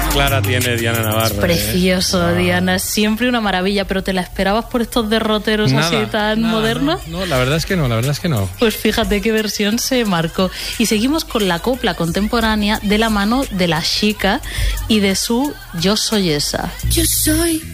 clara tiene Diana Navarro. Precioso, Diana, siempre una maravilla, pero ¿te la esperabas por estos derroteros así tan modernos? No, la verdad es que no. Pues fíjate qué versión se marcó. Y seguimos con la copla contemporánea de la mano de La Xica y de su Yo soy esa. Yo soy